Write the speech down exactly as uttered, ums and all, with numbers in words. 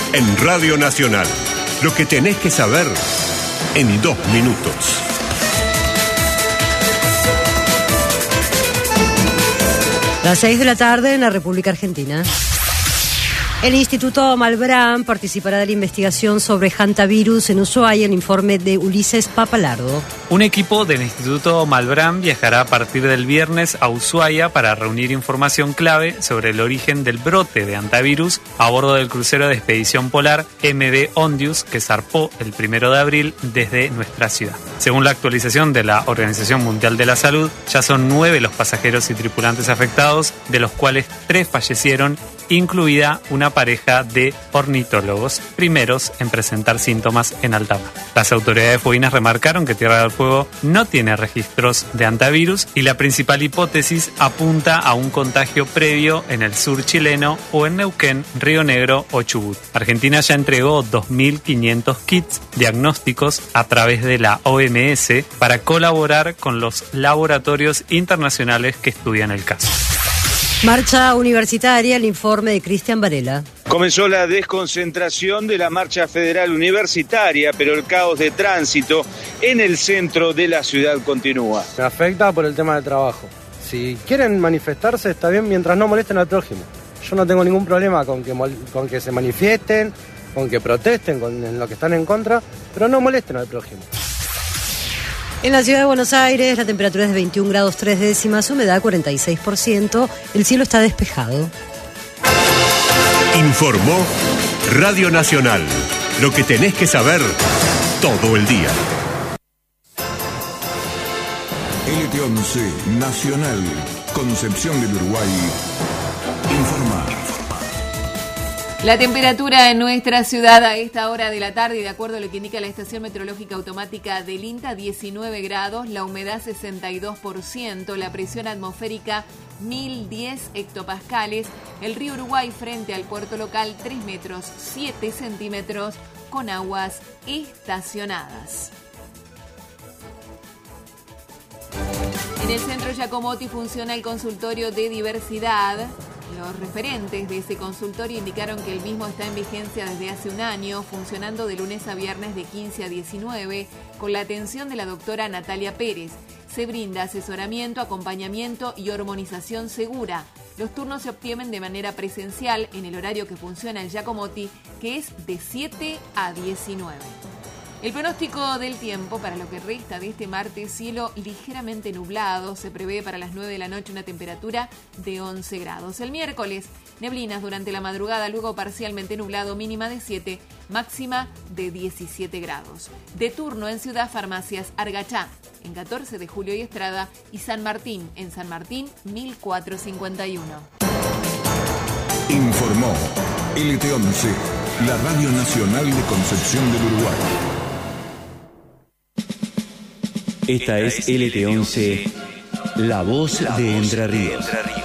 en Radio Nacional. Lo que tenés que saber en dos minutos. Las seis de la tarde en la República Argentina. El Instituto Malbrán participará de la investigación sobre hantavirus en Ushuaia, el informe de Ulises Papalardo. Un equipo del Instituto Malbrán viajará a partir del viernes a Ushuaia para reunir información clave sobre el origen del brote de hantavirus a bordo del crucero de expedición polar M V Ondius, que zarpó el primero de abril desde nuestra ciudad. Según la actualización de la Organización Mundial de la Salud, ya son nueve los pasajeros y tripulantes afectados, de los cuales tres fallecieron, incluida una pareja de ornitólogos, primeros en presentar síntomas en alta mar. Las autoridades fueguinas remarcaron que Tierra del Fuego no tiene registros de hantavirus y la principal hipótesis apunta a un contagio previo en el sur chileno o en Neuquén, Río Negro o Chubut. Argentina ya entregó dos mil quinientos kits diagnósticos a través de la O M S para colaborar con los laboratorios internacionales que estudian el caso. Marcha universitaria, el informe de Cristian Varela. Comenzó la desconcentración de la marcha federal universitaria, pero el caos de tránsito en el centro de la ciudad continúa. Me afecta por el tema del trabajo. Si quieren manifestarse está bien mientras no molesten al prójimo. Yo no tengo ningún problema con que, con que se manifiesten, con que protesten con en lo que están en contra, pero no molesten al prójimo. En la ciudad de Buenos Aires la temperatura es de veintiún grados tres décimas, humedad cuarenta y seis por ciento, el cielo está despejado. Informó Radio Nacional. Lo que tenés que saber todo el día. L T once Nacional, Concepción del Uruguay, informa. La temperatura en nuestra ciudad a esta hora de la tarde, de acuerdo a lo que indica la estación meteorológica automática del INTA, diecinueve grados, la humedad sesenta y dos por ciento, la presión atmosférica mil diez hectopascales, el río Uruguay frente al puerto local tres metros siete centímetros con aguas estacionadas. En el centro Giacomotti funciona el consultorio de diversidad. Los referentes de ese consultorio indicaron que el mismo está en vigencia desde hace un año, funcionando de lunes a viernes de quince a diecinueve, con la atención de la doctora Natalia Pérez. Se brinda asesoramiento, acompañamiento y hormonización segura. Los turnos se obtienen de manera presencial en el horario que funciona el Giacomotti, que es de siete a diecinueve. El pronóstico del tiempo para lo que resta de este martes, cielo ligeramente nublado, se prevé para las nueve de la noche una temperatura de once grados. El miércoles, neblinas durante la madrugada, luego parcialmente nublado, mínima de siete, máxima de diecisiete grados. De turno en Ciudad Farmacias Argachá, en catorce de julio y Estrada, y San Martín, en San Martín, mil cuatrocientos cincuenta y uno. Informó L T once, la Radio Nacional de Concepción del Uruguay. Esta es L T once, la voz de Entre Ríos.